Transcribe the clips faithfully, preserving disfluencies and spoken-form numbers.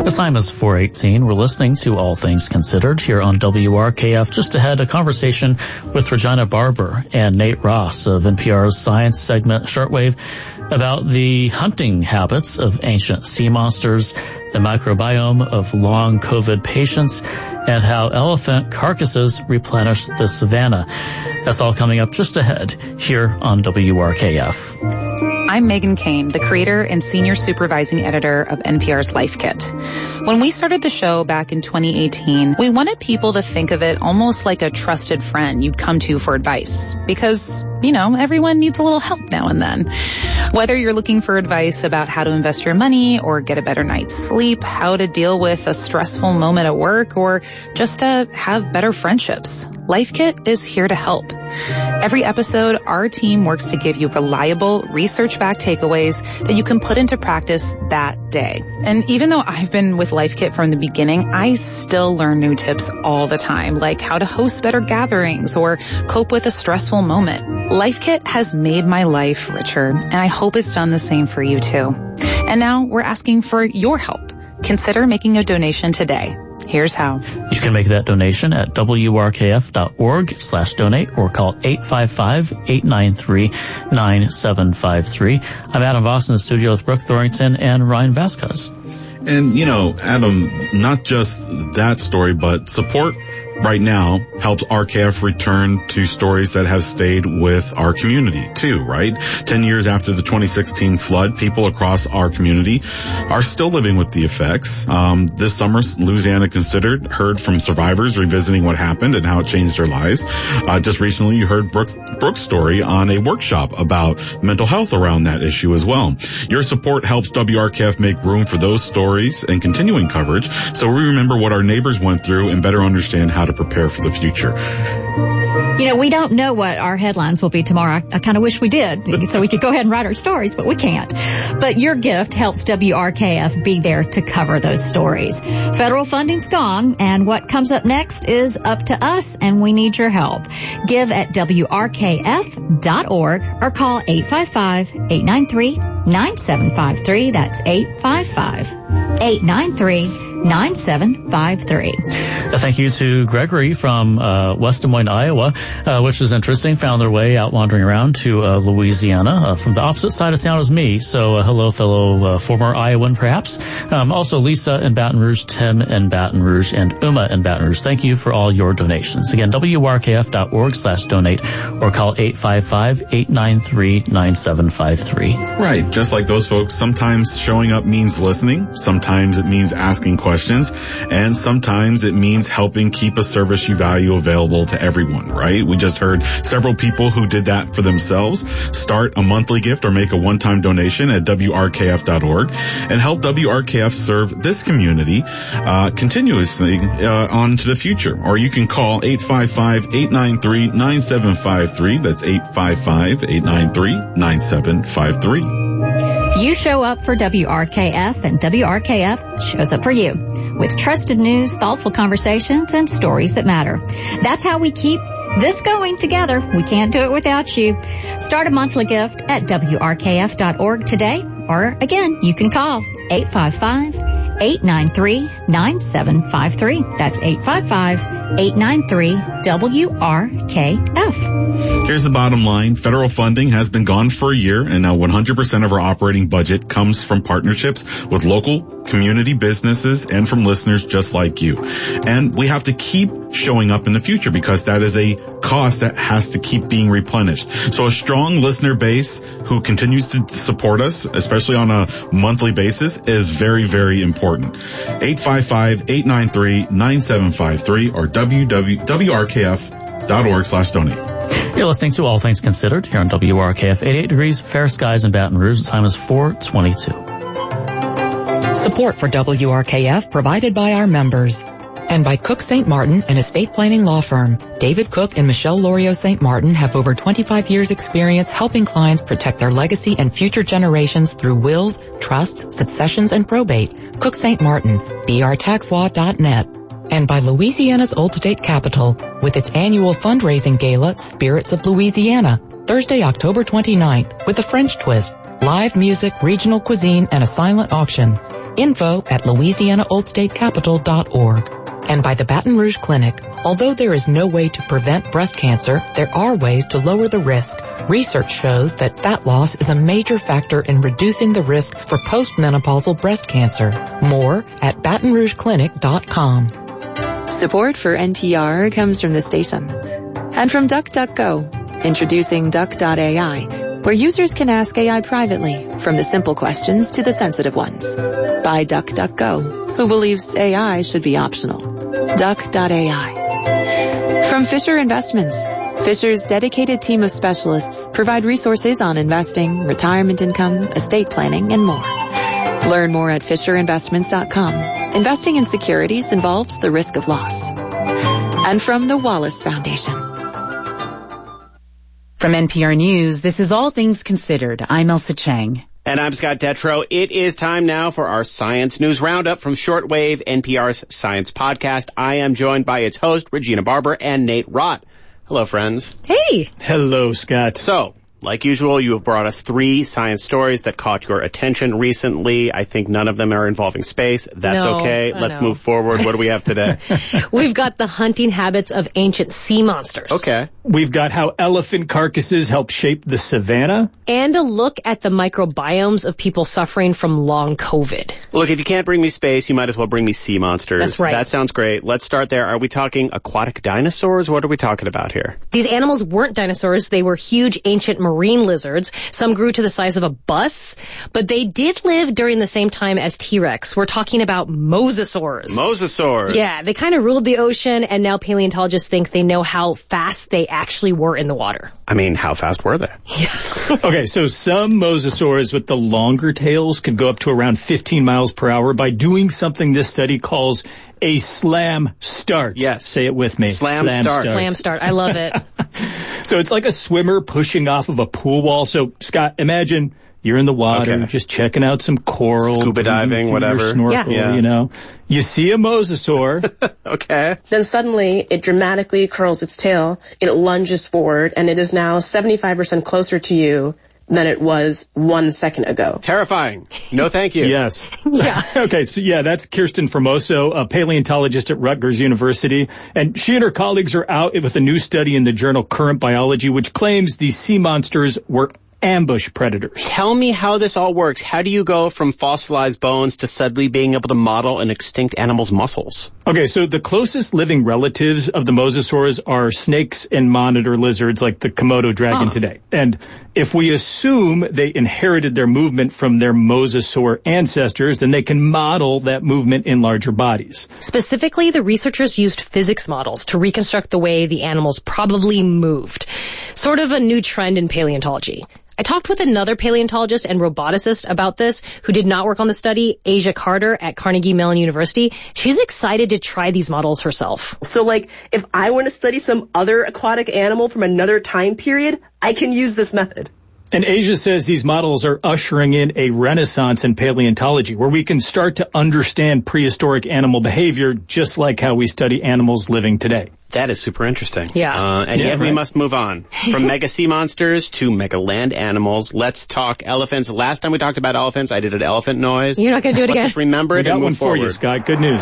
The time is four eighteen. We're listening to All Things Considered here on W R K F. Just ahead, a conversation with Regina Barber and Nate Ross of N P R's science segment Shortwave about the hunting habits of ancient sea monsters, the microbiome of long COVID patients, and how elephant carcasses replenish the savanna. That's all coming up just ahead here on W R K F. I'm Megan Kane, the creator and senior supervising editor of N P R's Life Kit. When we started the show back in twenty eighteen, we wanted people to think of it almost like a trusted friend you'd come to for advice. Because, you know, everyone needs a little help now and then. Whether you're looking for advice about how to invest your money or get a better night's sleep, how to deal with a stressful moment at work, or just to have better friendships, Life Kit is here to help. Every episode, our team works to give you reliable, research-backed takeaways that you can put into practice that day. And even though I've been with Life Kit from the beginning, I still learn new tips all the time, like how to host better gatherings or cope with a stressful moment. Life Kit has made my life richer, and I hope it's done the same for you too. And now we're asking for your help. Consider making a donation today. Here's how. You can make that donation at W R K F dot org slash donate or call eight five five, eight nine three, nine seven five three. I'm Adam Voss in the studio with Brooke Thorrington and Ryan Vasquez. And, you know, Adam, not just that story, but support right now helps R K F return to stories that have stayed with our community too, right? Ten years after the twenty sixteen flood, people across our community are still living with the effects. Um, this summer, Louisiana Considered heard from survivors revisiting what happened and how it changed their lives. Uh, just recently, you heard Brooke, Brooke's story on a workshop about mental health around that issue as well. Your support helps W R K F make room for those stories and continuing coverage, so we remember what our neighbors went through and better understand how to prepare for the future. You know, we don't know what our headlines will be tomorrow. I, I kind of wish we did, so we could go ahead and write our stories, but we can't. But your gift helps W R K F be there to cover those stories. Federal funding's gone, and what comes up next is up to us, and we need your help. Give at W R K F dot org or call eight five five, eight nine three, nine seven five three. That's eight five five, eight nine three, nine seven five three. Thank you to Gregory from uh, West Des Moines, Iowa, uh, which is interesting. Found their way out wandering around to uh, Louisiana uh, from the opposite side of town as me. So uh, hello, fellow uh, former Iowan, perhaps. Um, also, Lisa in Baton Rouge, Tim in Baton Rouge, and Uma in Baton Rouge. Thank you for all your donations. Again, W R K F dot org slash donate or call eight five five, eight nine three, nine seven five three. Right. Just like those folks, sometimes showing up means listening. Sometimes it means asking questions. And sometimes it means helping keep a service you value available to everyone, right? We just heard several people who did that for themselves. Start a monthly gift or make a one-time donation at W R K F dot org and help W R K F serve this community uh continuously uh, on to the future. Or you can call eight five five, eight nine three, nine seven five three. That's eight five five, eight nine three, nine seven five three. You show up for W R K F, and W R K F shows up for you with trusted news, thoughtful conversations, and stories that matter. That's how we keep this going together. We can't do it without you. Start a monthly gift at W R K F dot org today, or again, you can call eight five five, eight nine three, nine seven five three. That's eight five five, eight nine three, W R K F. Here's the bottom line. Federal funding has been gone for a year, and now one hundred percent of our operating budget comes from partnerships with local community businesses and from listeners just like you. And we have to keep showing up in the future because that is a cost that has to keep being replenished. So a strong listener base who continues to support us, especially on a monthly basis, is very, very important. eight five five, eight nine three, nine seven five three or W R K F dot org slash donate. You're listening to All Things Considered here on W R K F. eighty-eight degrees, fair skies in Baton Rouge. The time is four twenty-two. Support for W R K F provided by our members and by Cook Saint Martin, an estate planning law firm. David Cook and Michelle Lorio Saint Martin have over twenty-five years experience helping clients protect their legacy and future generations through wills, trusts, successions, and probate. Cook Saint Martin, B R tax law dot net. And by Louisiana's Old State Capitol with its annual fundraising gala, Spirits of Louisiana, Thursday, October twenty-ninth, with a French twist, live music, regional cuisine, and a silent auction. Info at louisiana old state capital dot org. And by the Baton Rouge Clinic. Although there is no way to prevent breast cancer, there are ways to lower the risk. Research shows that fat loss is a major factor in reducing the risk for postmenopausal breast cancer. More at baton rouge clinic dot com. Support for N P R comes from the station. And from DuckDuckGo, introducing Duck dot A I, where users can ask A I privately, from the simple questions to the sensitive ones. By DuckDuckGo, who believes A I should be optional. Duck dot A I. From Fisher Investments, Fisher's dedicated team of specialists provide resources on investing, retirement income, estate planning, and more. Learn more at fisher investments dot com. Investing in securities involves the risk of loss. And from the Wallace Foundation. From N P R News, this is All Things Considered. I'm Elsa Chang. And I'm Scott Detrow. It is time now for our Science News Roundup from Shortwave, N P R's science podcast. I am joined by its host, Regina Barber, and Nate Rott. Hello, friends. Hey. Hello, Scott. So, like usual, you have brought us three science stories that caught your attention recently. I think none of them are involving space. That's no, okay. I Let's know. move forward. What do we have today? We've got the hunting habits of ancient sea monsters. Okay. We've got how elephant carcasses help shape the savannah. And a look at the microbiomes of people suffering from long COVID. Look, if you can't bring me space, you might as well bring me sea monsters. That's right. That sounds great. Let's start there. Are we talking aquatic dinosaurs? What are we talking about here? These animals weren't dinosaurs. They were huge ancient marine lizards. Some grew to the size of a bus, but they did live during the same time as T-Rex. We're talking about mosasaurs. Mosasaurs. Yeah, they kind of ruled the ocean, and now paleontologists think they know how fast they actually were in the water. I mean, how fast were they? Okay, so some mosasaurs with the longer tails could go up to around fifteen miles per hour by doing something this study calls a slam start. Yes. Say it with me. Slam start. Slam start. I love it. So it's like a swimmer pushing off of a pool wall. So, Scott, imagine you're in the water, Okay. just checking out some coral. Scuba diving, breathing through whatever. Your snorkel, Yeah. you know. You see a mosasaur. Okay. Then suddenly it dramatically curls its tail, it lunges forward, and it is now seventy-five percent closer to you than it was one second ago. Terrifying. No, thank you. Yes. Yeah. Okay, so yeah, that's Kirsten Formoso, a paleontologist at Rutgers University. And she and her colleagues are out with a new study in the journal Current Biology, which claims these sea monsters were ambush predators. Tell me how this all works. How do you go from fossilized bones to suddenly being able to model an extinct animal's muscles? Okay, so the closest living relatives of the mosasaurs are snakes and monitor lizards like the Komodo dragon Huh. today. And if we assume they inherited their movement from their mosasaur ancestors, then they can model that movement in larger bodies. Specifically, the researchers used physics models to reconstruct the way the animals probably moved. Sort of a new trend in paleontology. I talked with another paleontologist and roboticist about this who did not work on the study, Asia Carter at Carnegie Mellon University. She's excited to try these models herself. So like, if I want to study some other aquatic animal from another time period, I can use this method. And Asia says these models are ushering in a renaissance in paleontology where we can start to understand prehistoric animal behavior just like how we study animals living today. That is super interesting. Yeah. Uh, and Yeah, yet we right. must move on. From mega sea monsters to mega land animals. Let's talk elephants. Last time we talked about elephants, I did an elephant noise. You're not going to do it Let's again? just remember We it got and one move for forward. you, Scott. Good news.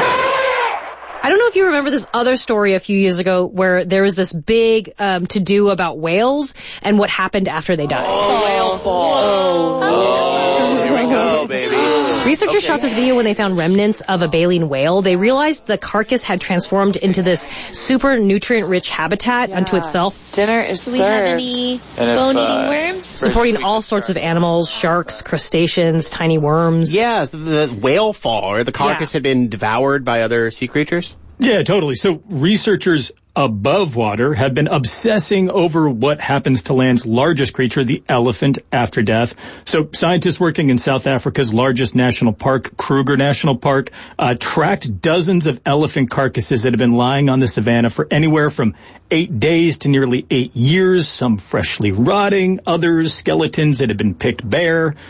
I don't know if you remember this other story a few years ago where there was this big um, to-do about whales and what happened after they died. Whale fall. Oh, here we go, baby. Researchers shot this video when they found remnants of a baleen whale. They realized the carcass had transformed into this super nutrient-rich habitat unto itself, Dinner is Do we have served. any And if, bone-eating uh, worms? supporting all sorts of animals, sharks, crustaceans, tiny worms. Yes, the, the whale fall, or the carcass Yeah. had been devoured by other sea creatures. Yeah, totally. So researchers above water have been obsessing over what happens to land's largest creature, the elephant, after death. So scientists working in South Africa's largest national park, Kruger National Park, uh, tracked dozens of elephant carcasses that have been lying on the savannah for anywhere from eight days to nearly eight years, some freshly rotting, others skeletons that have been picked bare.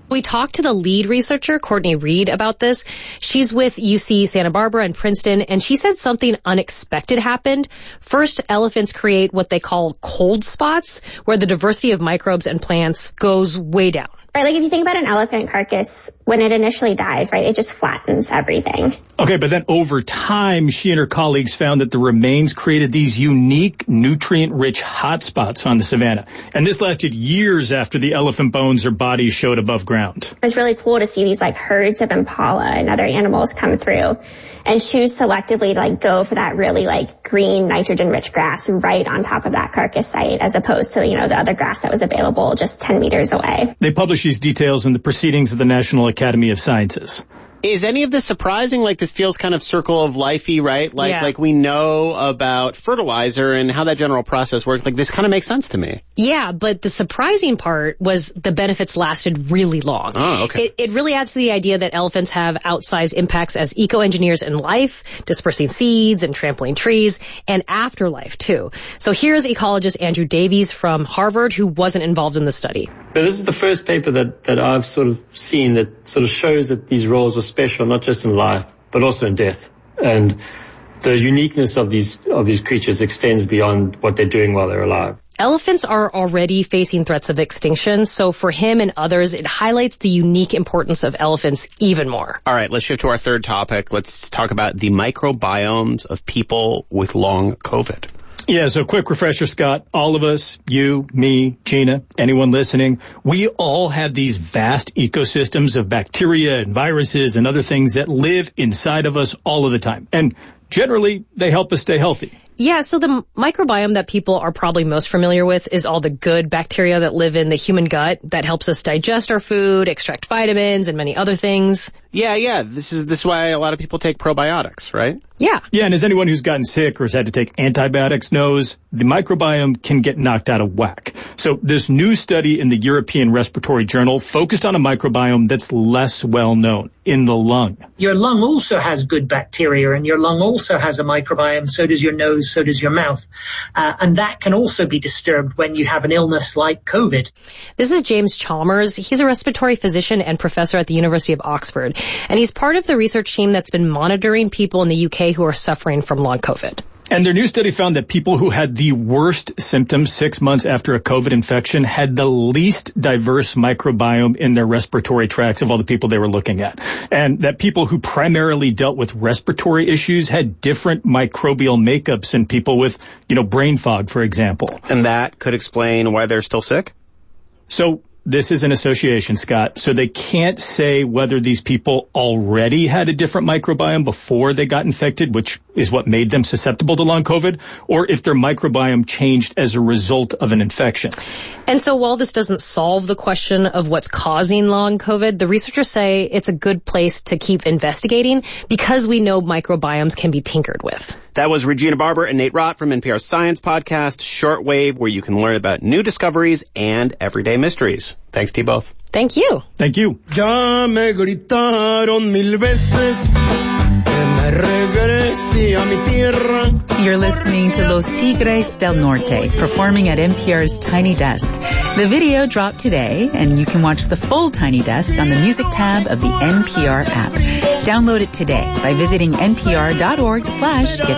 We talked to the lead researcher, Courtney Reed, about this. She's with U C Santa Barbara and Princeton, and she said something unexpected happened. First, elephants create what they call cold spots, where the diversity of microbes and plants goes way down. Right, like if you think about an elephant carcass, when it initially dies, right, it just flattens everything. Okay, but then over time, she and her colleagues found that the remains created these unique, nutrient-rich hotspots on the savanna. And this lasted years after the elephant bones or bodies showed above ground. It was really cool to see these like herds of impala and other animals come through and choose selectively to like go for that really like green, nitrogen-rich grass right on top of that carcass site, as opposed to, you know, the other grass that was available just ten meters away. They published these details in the Proceedings of the National Academy of Sciences. Is any of this surprising? Like, this feels kind of circle of life-y, right? Like, Yeah. like we know about fertilizer and how that general process works. Like, this kind of makes sense to me. Yeah, but the surprising part was the benefits lasted really long. Oh, okay. It, it really adds to the idea that elephants have outsized impacts as eco-engineers in life, dispersing seeds and trampling trees, and afterlife, too. So here's ecologist Andrew Davies from Harvard, who wasn't involved in the study. But this is the first paper that, that I've sort of seen that sort of shows that these roles are special, not just in life, but also in death. And the uniqueness of these of these creatures extends beyond what they're doing while they're alive. Elephants are already facing threats of extinction, so for him and others, it highlights the unique importance of elephants even more. All right, let's shift to our third topic. Let's talk about the microbiomes of people with long COVID. Yeah, so quick refresher, Scott. All of us, you, me, Gina, anyone listening, we all have these vast ecosystems of bacteria and viruses and other things that live inside of us all of the time. And generally, they help us stay healthy. Yeah, so the microbiome that people are probably most familiar with is all the good bacteria that live in the human gut that helps us digest our food, extract vitamins, and many other things. Yeah, yeah, this is this is why a lot of people take probiotics, right? Yeah. Yeah, and as anyone who's gotten sick or has had to take antibiotics knows, the microbiome can get knocked out of whack. So this new study in the European Respiratory Journal focused on a microbiome that's less well known, in the lung. Your lung also has good bacteria, and your lung also has a microbiome, so does your nose, so does your mouth. Uh, and that can also be disturbed when you have an illness like COVID. This is James Chalmers. He's a respiratory physician and professor at the University of Oxford. And he's part of the research team that's been monitoring people in the U K who are suffering from long COVID. And their new study found that people who had the worst symptoms six months after a COVID infection had the least diverse microbiome in their respiratory tracts of all the people they were looking at. And that people who primarily dealt with respiratory issues had different microbial makeups than people with, you know, brain fog, for example. And that could explain why they're still sick? So this is an association, Scott, so they can't say whether these people already had a different microbiome before they got infected, which is what made them susceptible to long COVID, or if their microbiome changed as a result of an infection. And so while this doesn't solve the question of what's causing long COVID, the researchers say it's a good place to keep investigating because we know microbiomes can be tinkered with. That was Regina Barber and Nate Rott from N P R's science podcast, Shortwave, where you can learn about new discoveries and everyday mysteries. Thanks to you both. Thank you. Thank you. Ya me gritaron mil veces que me regrese a mi tierra. You're listening to Los Tigres del Norte, performing at N P R's Tiny Desk. The video dropped today, and you can watch the full Tiny Desk on the music tab of the N P R app. Download it today by visiting npr.org slash